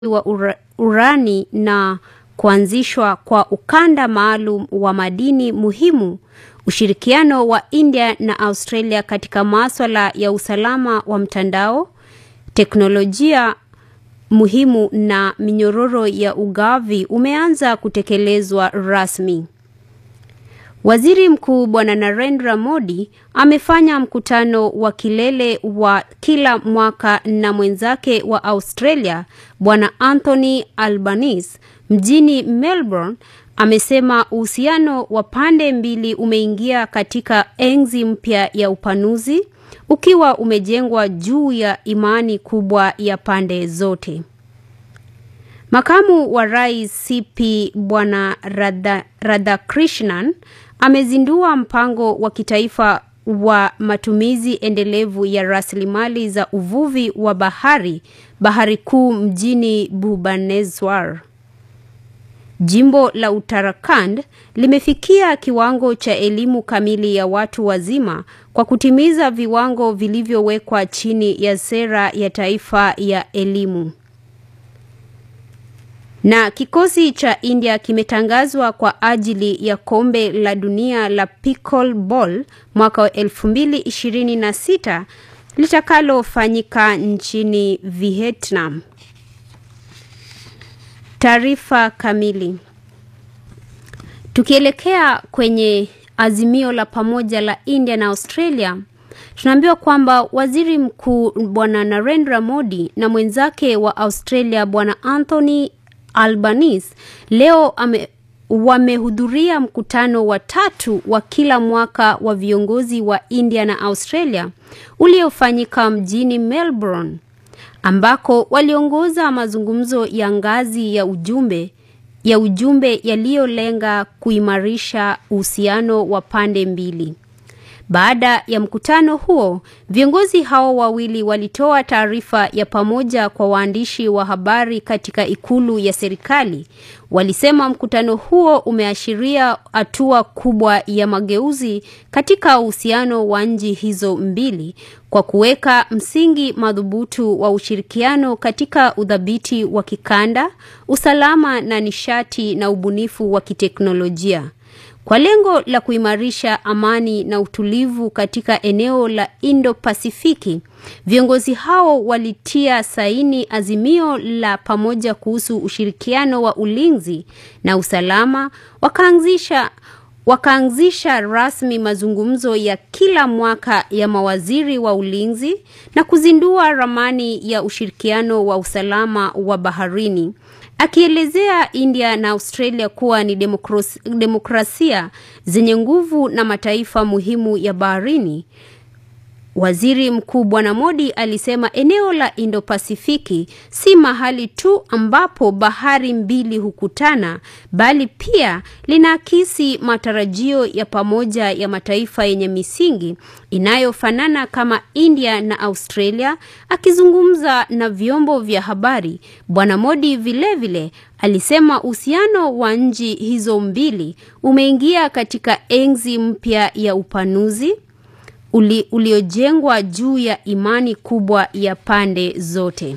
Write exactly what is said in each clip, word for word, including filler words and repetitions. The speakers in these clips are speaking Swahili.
wa ura, urani na kuanzishwa kwa ukanda maalum wa madini muhimu, ushirikiano wa India na Australia katika masuala ya usalama wa mtandao, teknolojia muhimu na minyororo ya ugavi umeanza kutekelezwa rasmi. Waziri Mkuu Bwana Narendra Modi amefanya mkutano wa kilele wa kila mwaka na mwenzake wa Australia Bwana Anthony Albanese mjini Melbourne. Amesema uhusiano wa pande mbili umeingia katika enzi mpya ya upanuzi, ukiwa umejengwa juu ya imani kubwa ya pande zote. Makamu wa Rais C P Bwana Radha, Radhakrishnan amezindua mpango wa kitaifa wa matumizi endelevu ya rasilimali za uvuvi wa bahari, Bahari Kuu mjini Bhubaneswar. Jimbo la Uttarakhand limefikia kiwango cha elimu kamili ya watu wazima kwa kutimiza viwango vilivyowekwa chini ya sera ya taifa ya elimu. Na kikosi cha India kimetangazwa kwa ajili ya kombe la dunia la pickleball mwaka wa elfu mbili ishirini na sita litakalofanyika nchini Vietnam. Taarifa kamili. Tukielekea kwenye azimio la pamoja la India na Australia, tunaambiwa kwamba Waziri Mkuu Bwana Narendra Modi na mwenzake wa Australia Bwana Anthony Albanese leo ame, wamehudhuria mkutano wa tatu wa kila mwaka wa viongozi wa India na Australia uliofanyika mjini Melbourne, ambako waliongoza mazungumzo ya ngazi ya ujumbe ya ujumbe yaliyolenga kuimarisha uhusiano wa pande mbili. Baada ya mkutano huo, viongozi hao wawili walitoa taarifa ya pamoja kwa waandishi wa habari katika ikulu ya serikali. Walisema mkutano huo umeashiria hatua kubwa ya mageuzi katika uhusiano wa nchi hizo mbili kwa kuweka msingi madhubutu wa ushirikiano katika udhabiti wa kikanda, usalama na nishati na ubunifu wa kiteknolojia. Kwa lengo la kuimarisha amani na utulivu katika eneo la Indo-Pasifiki, viongozi hao walitia saini azimio la pamoja kuhusu ushirikiano wa ulinzi na usalama, wakaanzisha wakaanzisha rasmi mazungumzo ya kila mwaka ya mawaziri wa ulinzi na kuzindua ramani ya ushirikiano wa usalama wa baharini. Akielezea India na Australia kuwa ni demokrasi, demokrasia zenye nguvu na mataifa muhimu ya baharini, Waziri Mkuu Bwana Modi alisema eneo la Indo-Pasifiki si mahali tu ambapo bahari mbili hukutana, bali pia linaakisi matarajio ya pamoja ya mataifa yenye misingi inayofanana kama India na Australia. Akizungumza na vyombo vya habari, Bwana Modi vile vile alisema uhusiano wa nchi hizo mbili umeingia katika enzi mpya ya upanuzi Uli, uliojengwa juu ya imani kubwa ya pande zote.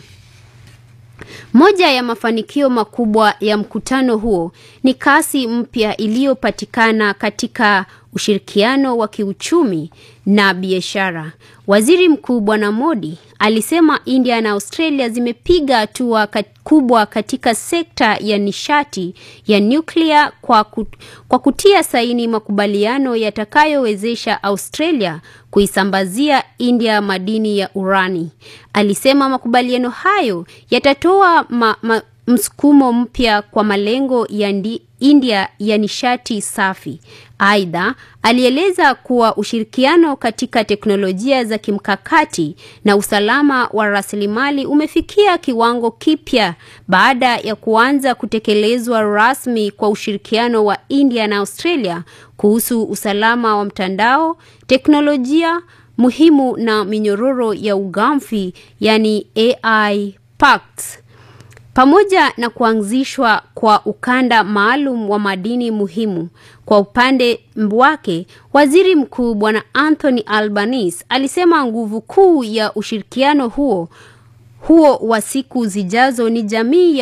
Moja ya mafanikio makubwa ya mkutano huo ni kasi mpya iliyopatikana katika ushirikiano wa kiuchumi na biashara. Waziri Mkuu Bwana Modi alisema India na Australia zimepiga hatua kubwa katika sekta ya nishati ya nyuklia kwa, kut, kwa kutia saini makubaliano yatakayowezesha Australia kuisambazia India madini ya urani. Alisema makubaliano hayo yatatoa ma, ma, msukumo mpya kwa malengo ya ndi, India ya nishati safi. Aidha, alieleza kuwa ushirikiano katika teknolojia za kimkakati na usalama wa rasilimali umefikia kiwango kipya baada ya kuanza kutekelezwa rasmi kwa ushirikiano wa India na Australia kuhusu usalama wa mtandao, teknolojia muhimu na minyororo ya ugavi, yani A I Pacts. Pamoja na kuanzishwa kwa ukanda maalum wa madini muhimu. Kwa upande wake, Waziri Mkuu Bwana Anthony Albanese alisema nguvu kuu ya ushirikiano huo huo wa siku zijazo ni jamii ya